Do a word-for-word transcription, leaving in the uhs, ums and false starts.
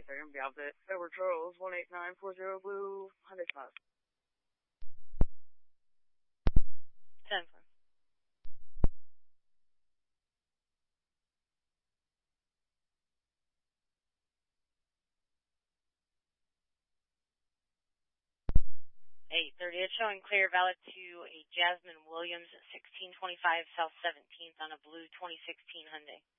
they're going to be out there. Edward Charles, one eight nine four zero Blue, Hyundai Sonata. ten four. eight thirty, it's showing clear, valid to a Jasmine Williams, sixteen twenty-five South seventeenth on a blue twenty sixteen Hyundai.